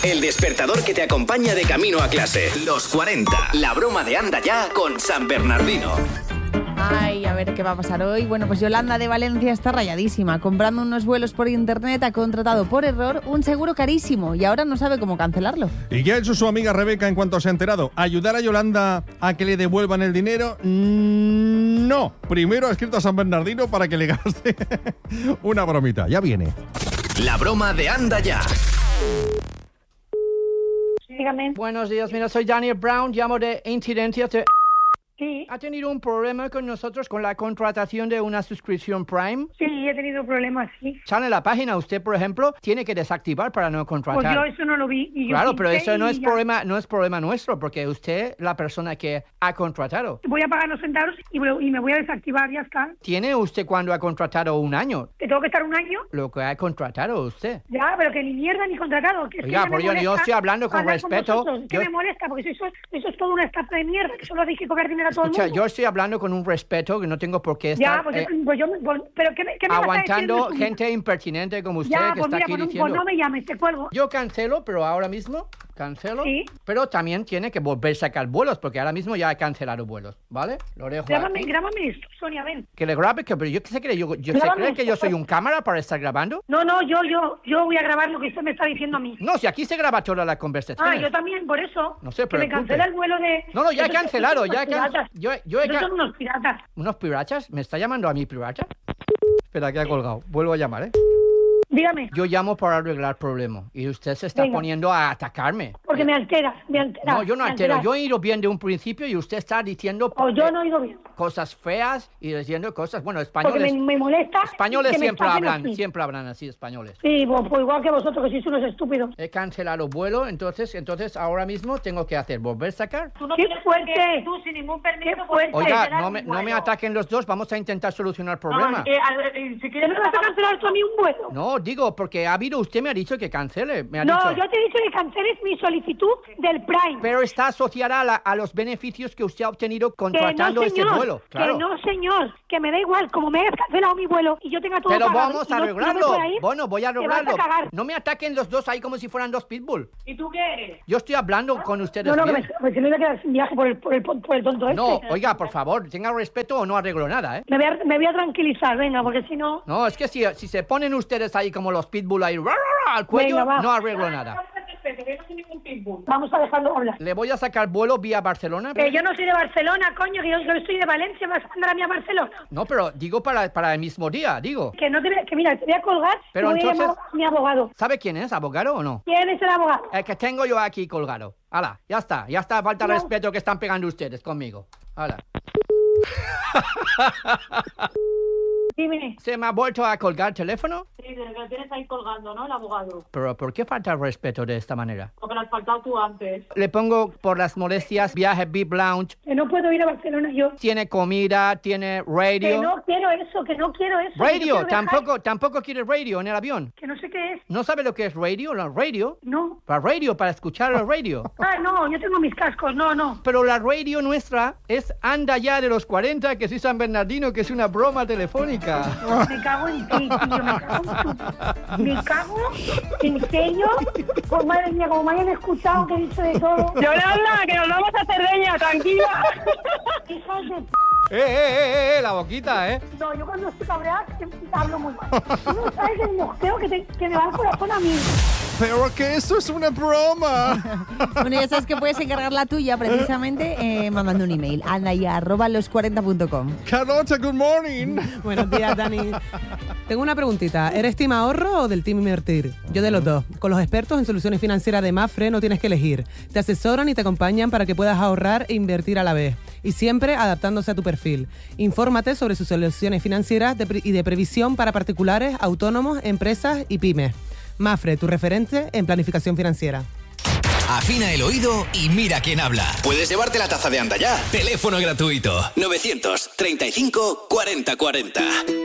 El despertador que te acompaña de camino a clase. Los 40. La broma de Anda Ya con San Bernardino. Ay, a ver qué va a pasar hoy. Bueno, pues Yolanda de Valencia está rayadísima. Comprando unos vuelos por internet ha contratado por error un seguro carísimo y ahora no sabe cómo cancelarlo. ¿Y qué ha hecho su amiga Rebeca en cuanto se ha enterado? ¿Ayudar a Yolanda a que le devuelvan el dinero? No. Primero ha escrito a San Bernardino para que le gaste una bromita. Ya viene. La broma de Anda Ya. Dígame. Buenos días, mira, soy Daniel Brown, llamo de Incidencias de... Sí. ¿Ha tenido un problema con nosotros con la contratación de una suscripción Prime? Sí, he tenido problemas, sí. Sale en la página, usted, por ejemplo, tiene que desactivar para no contratar. Pues yo eso no lo vi. Y claro, pero eso no es problema nuestro, porque usted es la persona que ha contratado. Voy a pagar los centavos y me voy a desactivar, ya está. ¿Tiene usted cuando ha contratado un año? ¿Que tengo que estar un año? Lo que ha contratado usted. Ya, pero que ni mierda ni contratado. Que Oiga, por yo estoy hablando con respeto. ¿Qué me molesta? Porque eso es toda una estafa de mierda, que solo hay que cobrar dinero a todo el mundo. Yo estoy hablando con un respeto que no tengo por qué estar pero ¿qué me aguantando gente impertinente como usted que está aquí diciendo. Pues no me llames, te cuelgo. Yo cancelo, pero ahora mismo cancelo. Sí. Pero también tiene que volver a sacar vuelos, porque ahora mismo ya he cancelado vuelos, ¿vale? Lo dejo Grábame aquí. esto, Sonia, ven. Que le grabe, pero yo se cree, yo soy un cámara para estar grabando. No, yo voy a grabar lo que usted me está diciendo a mí. No, si aquí se graba toda la conversación. Yo también, por eso. No sé, pero que me cancela el vuelo de... No, ya he cancelado, ya he cancelado. Son unos piratas. ¿Unos piratas? ¿Me está llamando a mí pirata? Espera, que ha colgado. Vuelvo a llamar, ¿eh? Dígame. Yo llamo para arreglar problemas y usted se está poniendo a atacarme. Porque me altera. No, yo no altero. Yo he ido bien de un principio y usted está diciendo... yo no he ido bien. Cosas feas y diciendo cosas... Bueno, españoles... Porque me molesta... Españoles siempre hablan así, españoles. Sí, pues igual que vosotros, que sois unos estúpidos. He cancelado vuelo, entonces ahora mismo tengo que hacer, volver a sacar. Tú no ¡qué fuerte! Tú sin ningún permiso... Oiga, no me ataquen los dos, vamos a intentar solucionar el problema. Si quieres, ¿me vas a cancelar tú a mí un vuelo? No, digo, porque usted me ha dicho que cancele. Yo te he dicho que canceles mi solicitud del Prime. Pero está asociada a los beneficios que usted ha obtenido contratando ese vuelo. Claro. Que no, señor, que me da igual, como me hayas cancelado mi vuelo y yo tenga todo pero pagado. Vamos a arreglarlo. Bueno, voy a arreglarlo. No me ataquen los dos ahí como si fueran dos pitbull. ¿Y tú qué eres? Yo estoy hablando con ustedes. No, que me voy a quedar sin viaje por el tonto este. No, oiga, por favor, tenga respeto o no arreglo nada, ¿eh? Me voy a tranquilizar, venga, porque si no... No, es que si se ponen ustedes ahí como los pitbull ahí al cuello, venga, no arreglo nada. Vamos a dejarlo hablar. Le voy a sacar vuelo vía Barcelona. Que yo no soy de Barcelona, coño, que yo estoy de Valencia, ¿me vas a mandar a mí a Barcelona? No, pero digo para el mismo día, digo. Mira, te voy a colgar, pero voy entonces, a llamar a mi abogado. ¿Sabe quién es? ¿Abogado o no? ¿Quién es el abogado? El que tengo yo aquí colgado. Hala, ya está, falta respeto que están pegando ustedes conmigo. Hala. Dime. ¿Se me ha vuelto a colgar el teléfono? Sí, desde que lo tienes ahí colgando, ¿no? El abogado. ¿Pero por qué falta el respeto de esta manera? Porque lo has faltado tú antes. Le pongo por las molestias viaje VIP Lounge. Que no puedo ir a Barcelona yo. Tiene comida, tiene radio. Que no quiero eso. Radio, tampoco quiere radio en el avión. Que no sé qué es. ¿No sabe lo que es radio? ¿La radio? No. Para escuchar la radio. No, yo tengo mis cascos, no. Pero la radio nuestra es Anda Ya de los 40, que soy San Bernardino, que es una broma telefónica. Me cago en ti, tío, me cago en serio. Pues madre mía, como me hayan escuchado que he dicho de todo. Yolanda, que nos vamos a Cerdeña, tranquila. Hijos de la boquita, ¿eh? No, yo cuando estoy cabreada hablo muy mal. Tú no sabes el mosqueo que me va al corazón a mí. Pero que eso es una broma. Bueno, ya sabes que puedes encargar la tuya precisamente mandando un email. andaya@los40.com. Carlota, good morning. Buenos días, Dani. Tengo una preguntita. ¿Eres team ahorro o del team invertir? Yo de los dos. Con los expertos en soluciones financieras de Mapfre no tienes que elegir. Te asesoran y te acompañan para que puedas ahorrar e invertir a la vez. Y siempre adaptándose a tu perfil. Infórmate sobre sus soluciones financieras y de previsión para particulares, autónomos, empresas y pymes. Mapfre, tu referente en planificación financiera. Afina el oído y mira quién habla. Puedes llevarte la taza de Anda Ya. Teléfono gratuito. 935 40 40.